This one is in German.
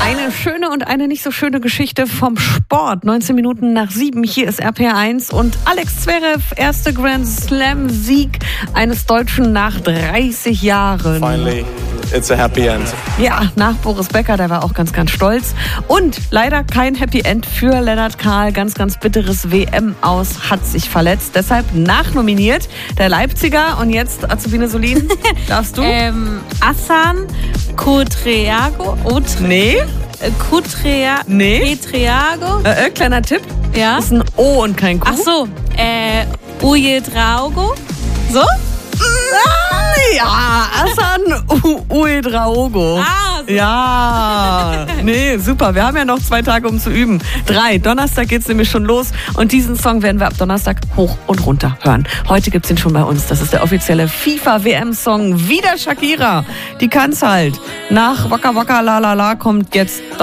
Eine schöne und eine nicht so schöne Geschichte vom Sport. 19 Minuten nach 7. Hier ist RPR1 und Alex Zverev, erster Grand Slam-Sieg eines Deutschen nach 30 Jahren. Finally, it's a happy end. Ja, nach Boris Becker, der war auch ganz, ganz stolz. Und leider kein Happy End für Lennart Kahl. Ganz, ganz bitteres WM-Aus, hat sich verletzt. Deshalb nachnominiert der Leipziger. Und jetzt, Azubine Solin, darfst du? Hassan Kutriago. Nee. Nee. Kleiner Tipp. Ja. Das ist ein O und kein Q. Ach so. Ujedraogo. So? Ja, Hassan Uedraogo. So. Ja, nee, super. Wir haben ja noch 2 Tage, um zu üben. 3. Donnerstag geht's nämlich schon los. Und diesen Song werden wir ab Donnerstag hoch und runter hören. Heute gibt's ihn schon bei uns. Das ist der offizielle FIFA-WM-Song. Wieder Shakira. Die kann's halt. Nach Waka Waka La La La kommt jetzt